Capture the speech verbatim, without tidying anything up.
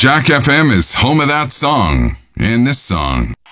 Jack F M is home of that song and this song.